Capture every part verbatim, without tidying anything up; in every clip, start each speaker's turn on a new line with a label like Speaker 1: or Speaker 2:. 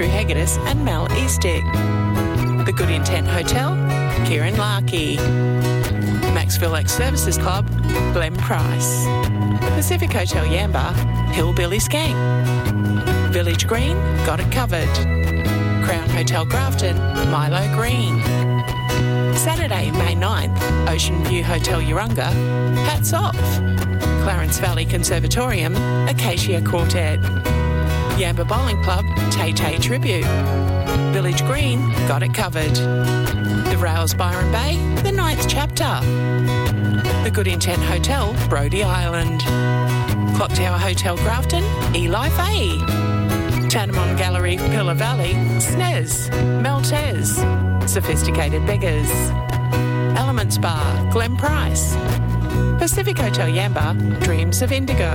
Speaker 1: Hegedus and Mel Eastick. The Good Intent Hotel, Kieran Larkey. Maxville Ex-Services Club, Glenn Price. Pacific Hotel Yamba, Hillbilly Skank. Village Green, got it covered. Crown Hotel Grafton, Milo Green. Saturday, May ninth, Ocean View Hotel Urunga, Hats Off. Clarence Valley Conservatorium, Acacia Quartet. Yamba Bowling Club, Tay Tay Tribute. Village Green, got it covered. The Rails Byron Bay, the ninth chapter. The Good Intent Hotel, Brody Island. Clock Tower Hotel Grafton, Eli Fahey. Tanamon Gallery, Pillar Valley, S N E S, Meltez. Sophisticated Beggars. Elements Bar, Glen Price. Pacific Hotel Yamba, Dreams of Indigo.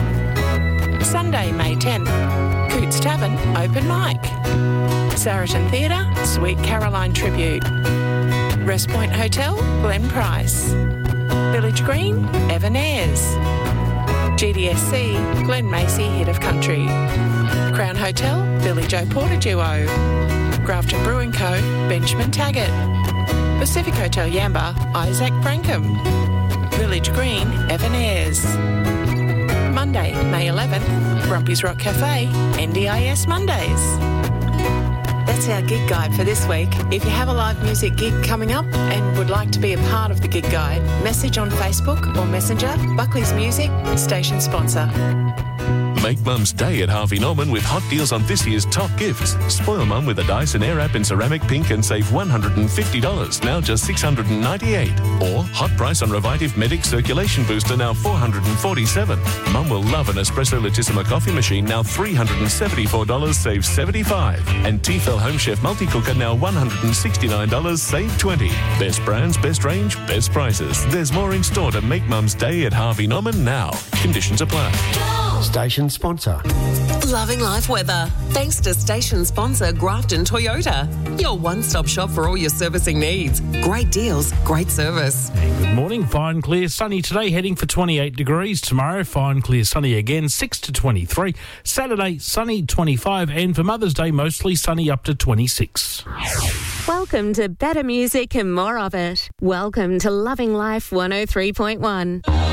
Speaker 1: Sunday, May tenth, Coots Tavern, Open Mic. Saracen Theatre, Sweet Caroline Tribute. Rest Point Hotel, Glen Price. Village Green, Evan Ayres. G D S C, Glen Macy, Hit of Country. Crown Hotel, Billy Joe Porter Duo. Grafton Brewing Co, Benjamin Taggart. Pacific Hotel Yamba, Isaac Brankham. Village Green, Evan Ayres. Monday, May eleventh, Grumpy's Rock Cafe, N D I S Mondays. That's our gig guide for this week. If you have a live music gig coming up and would like to be a part of the gig guide, message on Facebook or Messenger, Buckley's Music, station sponsor.
Speaker 2: Make Mum's day at Harvey Norman with hot deals on this year's top gifts. Spoil Mum with a Dyson Airwrap in ceramic pink and save one hundred fifty dollars, now just six hundred ninety-eight dollars. Or hot price on Revitive Medic Circulation Booster, now four hundred forty-seven dollars. Mum will love an Espresso Latissima coffee machine, now three hundred seventy-four dollars, save seventy-five dollars. And Tefal Home Chef Multi-Cooker, now one hundred sixty-nine dollars, save twenty dollars. Best brands, best range, best prices. There's more in store to make Mum's day at Harvey Norman now. Conditions apply.
Speaker 3: Station sponsor.
Speaker 4: Loving life weather. Thanks to station sponsor Grafton Toyota. Your one-stop shop for all your servicing needs. Great deals, great service.
Speaker 5: Good morning. Fine, clear, sunny today, heading for twenty-eight degrees. Tomorrow, fine, clear, sunny again, six to twenty-three. Saturday, sunny, twenty-five. And for Mother's Day, mostly sunny, up to twenty-six.
Speaker 6: Welcome to better music and more of it. Welcome to Loving Life one oh three point one.